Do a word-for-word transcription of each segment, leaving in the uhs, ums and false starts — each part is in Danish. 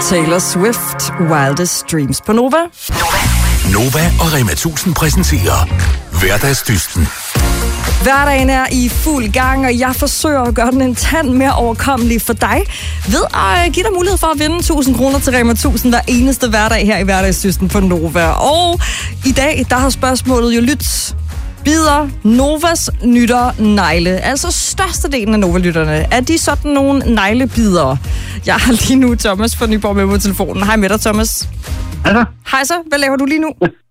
Taylor Swift, Wildest Dreams på Nova. Nova og Rema tusind præsenterer Hverdagsdysten. Hverdagen er i fuld gang, og jeg forsøger at gøre den en tand mere overkommelig for dig ved at give dig mulighed for at vinde tusind kroner til Rema tusind hver eneste hverdag her i Hverdagsdysten på Nova. Og i dag, der har spørgsmålet jo lyttet. Bider Novas nytter negle? Altså størstedelen af Nova-lytterne. Er de sådan nogle neglebidere? Jeg har lige nu Thomas fra Nyborg med på telefonen. Hej med dig, Thomas. Hej så. Hej så. Hvad laver du lige nu?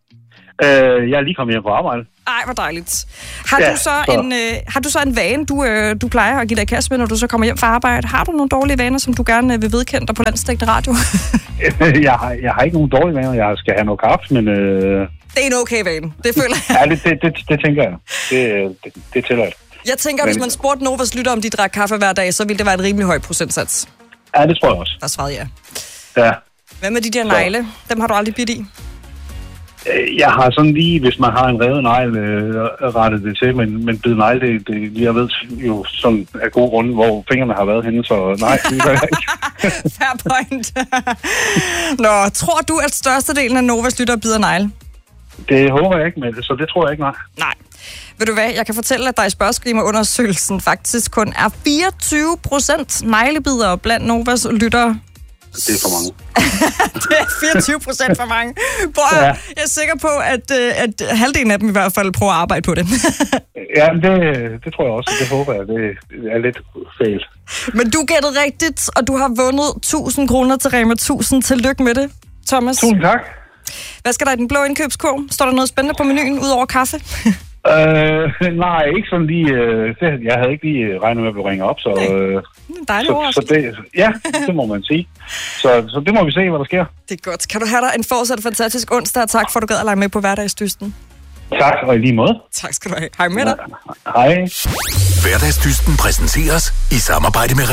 Øh, jeg er lige kommet hjem på arbejde. Ej, hvor dejligt. Har, ja, du så så. En, øh, har du så en vane, du, øh, du plejer at give dig i kast med, når du så kommer hjem fra arbejde? Har du nogle dårlige vaner, som du gerne vil vedkende dig på Landsdækkende Radio? jeg, har, jeg har ikke nogen dårlige vaner. Jeg skal have noget kaffe, men... Øh... Det er en okay vane. Det føler jeg. ja, det, det, det, det tænker jeg. Det, det, det tæller jeg. Jeg tænker, men... hvis man spurgte Novas lytter, om de drak kaffe hver dag, så ville det være en rimelig høj procentsats. Ja, det tror jeg også. Der svarede jeg. Ja. Hvad med de der negle? Dem har du aldrig bidt i? Jeg har sådan lige, hvis man har en revet negl, øh, rettet det til, men, men bid negl, det, det, jeg ved jo sådan af gode grunde, hvor fingrene har været henne, så nej, det gør jeg ikke. Fair point. Nå, tror du, at størstedelen af Novas lytter bider negle? Det håber jeg ikke, men så det tror jeg ikke, nej. Nej. Ved du hvad, jeg kan fortælle, at der i spørgeskemaundersøgelsen faktisk kun er fireogtyve procent neglebidere blandt Novas lyttere. Det er for mange. Det er fireogtyve procent for mange. Bro, ja. Jeg er sikker på, at, at halvdelen af dem i hvert fald prøver at arbejde på det. Ja, det, det tror jeg også. Det håber jeg. Det er lidt fejl. Men du gættede rigtigt, og du har vundet tusind kroner til Rema tusind. Tillykke med det, Thomas. Tusind tak. Hvad skal der i den blå indkøbskurv? Står der noget spændende på menuen, udover kaffe? øh, nej, ikke sådan lige... Øh, det, jeg havde ikke lige regnet med at blive ringet op, så... Øh, dejligt så, så det, ja, det må man sige. Så, så det må vi se, hvad der sker. Det er godt. Kan du have dig en fortsat fantastisk onsdag, og tak for, at du gad at lege med på Hverdagsdysten. Tak, og i lige måde. Tak skal du have. Hej med dig. Hej. Hverdagsdysten præsenteres i samarbejde med